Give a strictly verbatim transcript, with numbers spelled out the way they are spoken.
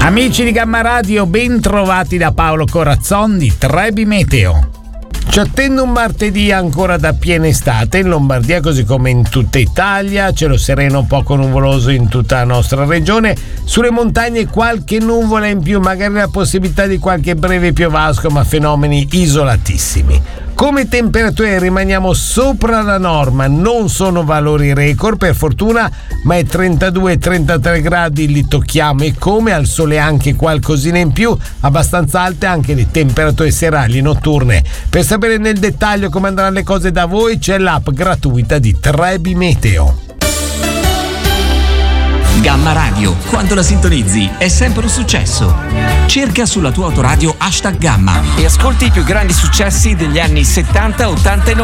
Amici di Gamma Radio, ben trovati da Paolo Corazzon di Trebi Meteo. Ci attende un martedì ancora da piena estate in Lombardia, così come in tutta Italia. Cielo sereno, poco nuvoloso in tutta la nostra regione. Sulle montagne qualche nuvola in più, magari la possibilità di qualche breve piovasco, ma fenomeni isolatissimi. Come temperature rimaniamo sopra la norma, non sono valori record per fortuna, ma è trentadue trentatré gradi, li tocchiamo, e come al sole anche qualcosina in più, abbastanza alte anche le temperature serali e notturne. Per sapere nel dettaglio come andranno le cose da voi c'è l'app gratuita di Trebi Meteo. Gamma Radio, quando la sintonizzi è sempre un successo. Cerca sulla tua autoradio hashtag Gamma e ascolti i più grandi successi degli anni settanta, ottanta e novanta.